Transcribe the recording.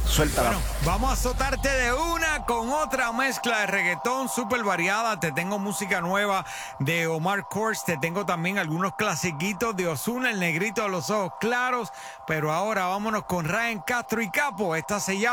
Suéltala. Bueno, vamos a azotarte de una con otra mezcla de reggaetón súper variada. Te tengo música nueva de Omar Courtz. Te tengo también algunos clasiquitos de Ozuna, el negrito de los ojos claros. Pero ahora vámonos con Ryan Castro y Capo. Esta se llama